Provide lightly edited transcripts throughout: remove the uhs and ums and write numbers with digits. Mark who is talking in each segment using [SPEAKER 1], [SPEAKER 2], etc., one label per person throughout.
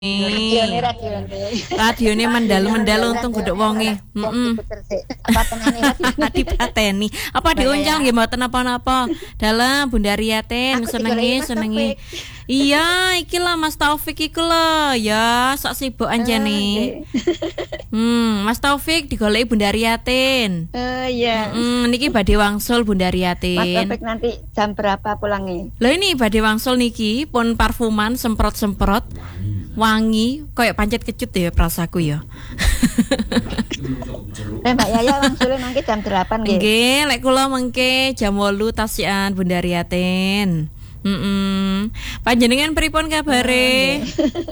[SPEAKER 1] Radione mendal untung guduk wonge. Dipateni. Apa diuncal nggih mboten napa-napa. Dalam Bunda Riyatin senengi. Iya, iki lah Mas Taufik iku lho. Ya, sok sibuk anjene. Mas Taufik digoleki Bunda Riyatin.
[SPEAKER 2] Iya.
[SPEAKER 1] Niki badhe wangsul Bunda Riyatin.
[SPEAKER 2] Mas Taufik nanti jam berapa pulangnya?
[SPEAKER 1] Lah ini badhe wangsul niki pun parfuman semprot-semprot. Wangi kayak pancet kecut ya prasaku ya.
[SPEAKER 2] Mbak Yaya wangsulnya mangke jam 8 nggih.
[SPEAKER 1] Nggih, lek kula mengke jam 8 tasian Bunda Riyatin. Panjenengan pripun kabare?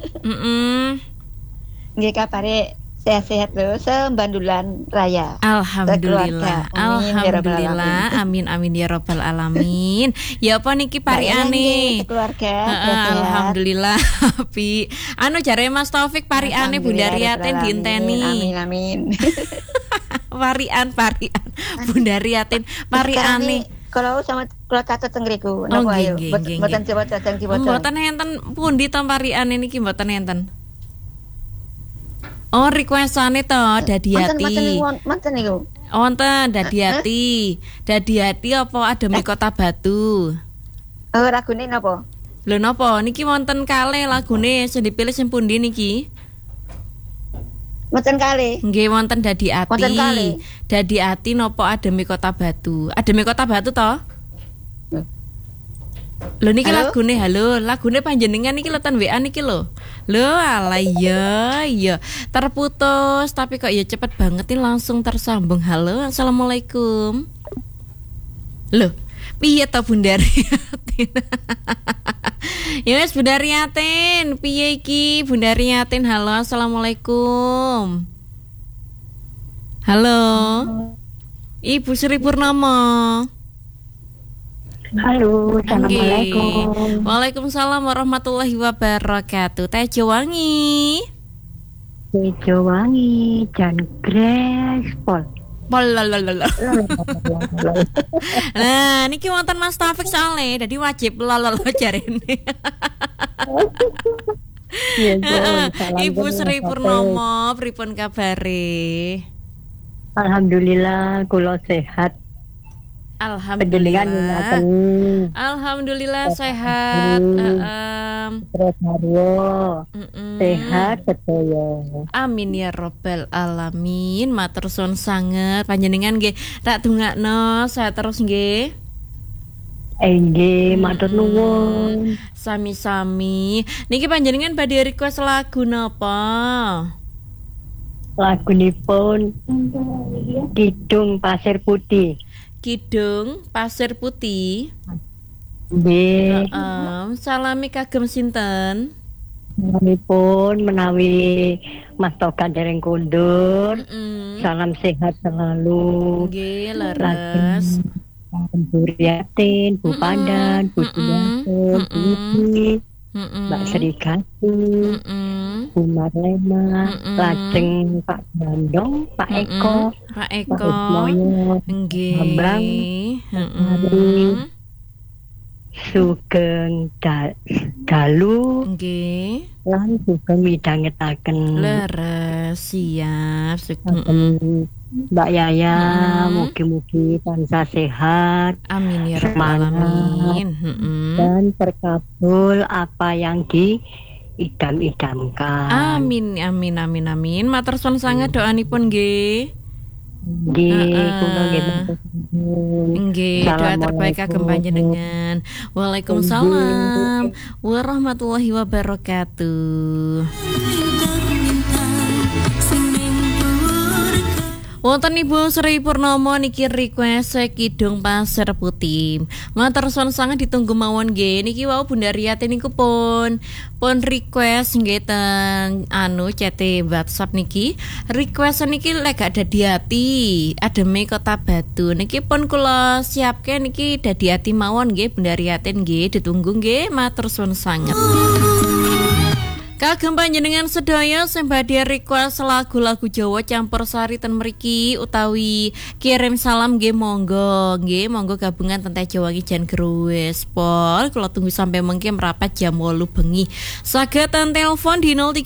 [SPEAKER 2] Nggih kabare sehat-sehat lho, sembandulan raya.
[SPEAKER 1] Alhamdulillah. Alhamdulillah. Amin ya rabbal alamin. Ya apa niki pariane?
[SPEAKER 2] Keluarga.
[SPEAKER 1] Alhamdulillah. Pi. Anu jare Mas Taufik pariane Bunda Riyatin diinteni.
[SPEAKER 2] Amin.
[SPEAKER 1] Parian Bunda Riyatin pariane.
[SPEAKER 2] Kalau sama kula catet teng ngriku. Napa ayo? Mboten coba dadang diwaca.
[SPEAKER 1] Mboten enten pundi to pariane niki mboten enten. Oh, requestane to dadi ati.
[SPEAKER 2] Mboten niku.
[SPEAKER 1] Wonten dadi ati. Dadi ati apa Ademe Kota Batu?
[SPEAKER 2] Oh, lagune napa?
[SPEAKER 1] Lho napa? Niki wonten kalih lagune sing dipilih sing pundi niki?
[SPEAKER 2] Mboten kalih.
[SPEAKER 1] Nggih wonten dadi ati.
[SPEAKER 2] Wonten kalih.
[SPEAKER 1] Dadi ati napa Ademe Kota Batu? Ademe Kota Batu to? Lho niki lagune panjenengan niki letan WA niki lho. Lho ala ya terputus tapi kok ya cepet banget nih langsung tersambung. Halo, assalamualaikum. Lho, piye to Bunda Riyatin? Ya wis Bunda Riyatin, piye iki Bunda Riyatin? Halo, assalamualaikum. Halo. Ibu Sri Purnomo.
[SPEAKER 3] Halo, assalamualaikum.
[SPEAKER 1] Waalaikumsalam warahmatullahi wabarakatuh. Teh Jowangi.
[SPEAKER 3] Tejo wangi, Jan Grespol.
[SPEAKER 1] Nah, niki wonten Mas Taufik soalnya, jadi wajib lolol jarene. Ibu Sri Purnomo, pripun kabare?
[SPEAKER 3] Alhamdulillah, kula sehat.
[SPEAKER 1] Alhamdulillah sehat.
[SPEAKER 3] Terus Mario sehat sedaya.
[SPEAKER 1] Amin ya robbal alamin. Matur suwun sanget panjenengan nggih tak dongakno sehat terus nggih.
[SPEAKER 3] Nggih, matur nuwun.
[SPEAKER 1] Sami-sami. Niki panjenengan badhe request lagu napa?
[SPEAKER 3] Lagunipun Kidung Pasir Putih.
[SPEAKER 1] Kidung Pasir Putih.
[SPEAKER 3] Nggih.
[SPEAKER 1] Salami kagem sinten?
[SPEAKER 3] Salamipun menawi Mas Toga dereng kundur. Salam sehat selalu.
[SPEAKER 1] Nggih, leres.
[SPEAKER 3] Bu Riyatin, Bu Pandan, Bu Diyatin, Mbak Sri Kasih, Bu Marlena, lajeng Pak Bandong, Pak Eko, Pak Ismoyo, Bambang, Sugeng Dalu, lan Sugeng midhangetaken.
[SPEAKER 1] Leres, siap.
[SPEAKER 3] Mbak Yaya, mugi-mugi tansah sehat.
[SPEAKER 1] Amin ya rabbal alamin.
[SPEAKER 3] Dan terkabul apa yang diidam-idamkan.
[SPEAKER 1] Amin. Matur suwun sanget doanipun nggih. Nggih, doa terbaik kagem panjenengan. Waalaikumsalam warahmatullahi wabarakatuh. Wonten Ibu Sri Purnomo niki request Kidung Pasir Putih. Matur suwun sanget ditunggu mawon nggih. Niki wau Bunda Riyatin niku pun request nggih ten chat WhatsApp niki. Request niki lek gak dadi ati Ademe Kota Batu. Niki pun kula siapke niki dadi ati mawon nggih Bunda Riyatin nggih. Ditunggu nggih. Matur suwun sanget. Kagem panjenengan sedaya sing badhe request lagu-lagu Jawa campursari ten mriki utawi kirim salam nggih monggo gabungan Tentang Jawa Jan Growes Pol kula tunggu sampai mengke merapat jam 8 bengi. Saged telepon di 03